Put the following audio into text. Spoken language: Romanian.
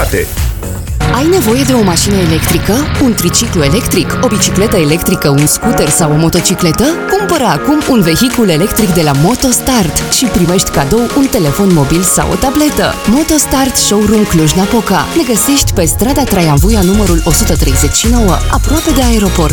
calitate. Ai nevoie de o mașină electrică, un triciclu electric, o bicicletă electrică, un scooter sau o motocicletă? Cumpără acum un vehicul electric de la MotoStart și primești cadou un telefon mobil sau o tabletă. MotoStart Showroom Cluj-Napoca. Ne găsești pe strada Traian Vuia numărul 139, aproape de aeroport.